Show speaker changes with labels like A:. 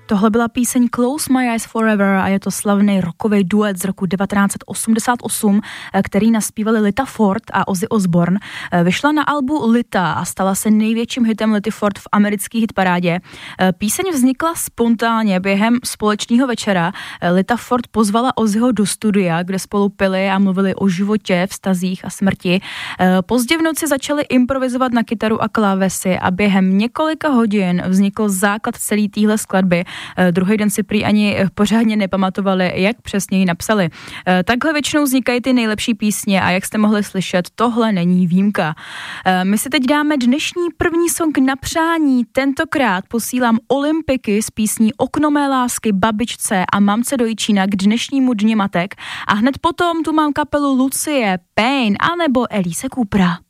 A: Tohle byla píseň Close My Eyes Forever a je to slavný rockový duet z roku 1988, který naspívali Lita Ford a Ozzy Osbourne. Vyšla na albu Lita a stala se největším hitem Lity Ford v americké hitparádě. Píseň vznikla spontánně během společného večera. Lita Ford pozvala Ozzyho do studia, kde spolu pili a mluvili o životě, vztazích a smrti. Pozdě v noci začali improvizovat na kytaru a klávesy a během několika hodin vznikl základ celé téhle skladby. Druhý den si prý ani pořádně nepamatovali, jak přesně ji napsali. Takhle většinou vznikají ty nejlepší písně a jak jste mohli slyšet, tohle není výjimka. My si teď dáme dnešní první song na přání. Tentokrát posílám Olympiky s písní Okno mé lásky babičce a mamce do Jičína k dnešnímu dni matek a hned potom tu mám kapelu Lucie, Pain anebo Elise Coopera.